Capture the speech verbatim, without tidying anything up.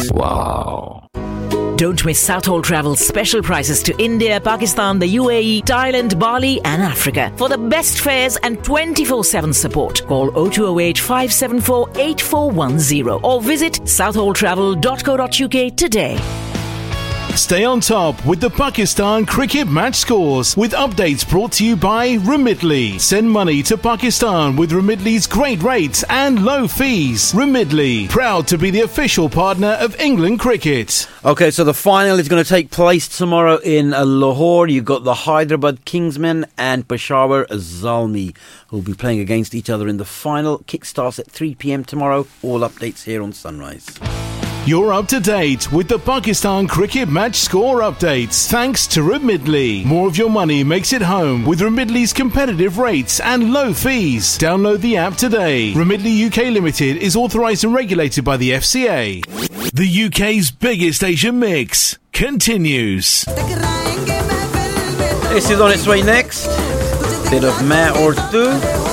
Wow. Don't miss Southall Travel's special prices to India, Pakistan, the U A E, Thailand, Bali and Africa. For the best fares and twenty-four seven support, call oh two oh eight, five seven four, eight four one oh or visit southall travel dot co dot uk today. Stay on top with the Pakistan cricket match scores with updates brought to you by Remitly. Send money to Pakistan with Remitly's great rates and low fees. Remitly, proud to be the official partner of England cricket. Okay, so the final is going to take place tomorrow in uh, Lahore. You've got the Hyderabad Kingsmen and Peshawar Zalmi who will be playing against each other in the final. Kick starts at three p.m. tomorrow. All updates here on Sunrise. You're up to date with the Pakistan cricket match score updates thanks to Remitly. More of your money makes it home with Remitly's competitive rates and low fees. Download the app today. Remitly U K Limited is authorised and regulated by the F C A. The U K's biggest Asian mix continues. This is on its way next. Bit of Main Aur Tu.